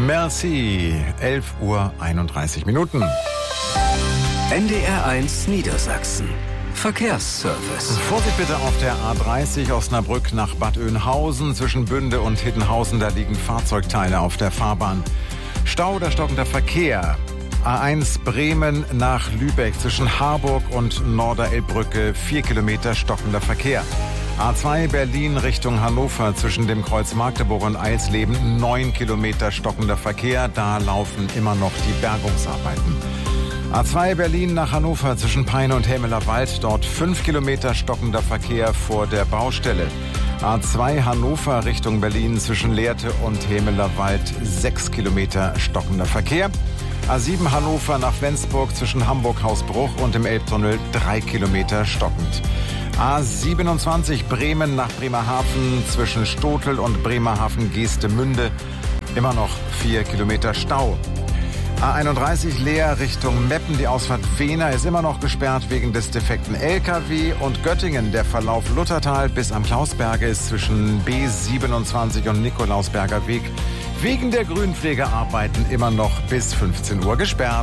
Merci, 11:31 Uhr. NDR 1 Niedersachsen. Verkehrsservice. Vorsicht bitte auf der A30 Osnabrück nach Bad Oeynhausen. Zwischen Bünde und Hiddenhausen, da liegen Fahrzeugteile auf der Fahrbahn. Stau oder stockender Verkehr. A1 Bremen nach Lübeck zwischen Harburg und Norderelbbrücke 4 Kilometer stockender Verkehr. A2 Berlin Richtung Hannover zwischen dem Kreuz Magdeburg und Eilsleben 9 Kilometer stockender Verkehr. Da laufen immer noch die Bergungsarbeiten. A2 Berlin nach Hannover zwischen Peine und Hämeler Wald. Dort 5 Kilometer stockender Verkehr vor der Baustelle. A2 Hannover Richtung Berlin zwischen Lehrte und Hämeler Wald 6 Kilometer stockender Verkehr. A7 Hannover nach Flensburg zwischen Hamburg-Hausbruch und dem Elbtunnel 3 Kilometer stockend. A27 Bremen nach Bremerhaven zwischen Stotel und Bremerhaven-Geestemünde immer noch 4 Kilometer Stau. A31 Leer Richtung Meppen, die Ausfahrt Wehner ist immer noch gesperrt wegen des defekten LKW. Und Göttingen, der Verlauf Luthertal bis am Klausberge ist zwischen B27 und Nikolausberger Weg wegen der Grünpflegearbeiten immer noch bis 15 Uhr gesperrt.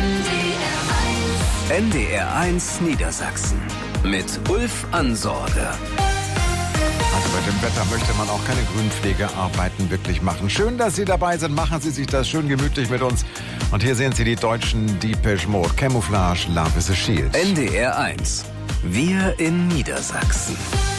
NDR 1 Niedersachsen mit Ulf Ansorge. Also bei dem Wetter möchte man auch keine Grünpflegearbeiten wirklich machen. Schön, dass Sie dabei sind. Machen Sie sich das schön gemütlich mit uns. Und hier sehen Sie die deutschen Depeche Mode. Camouflage, Love is a Shield. NDR 1. Wir in Niedersachsen.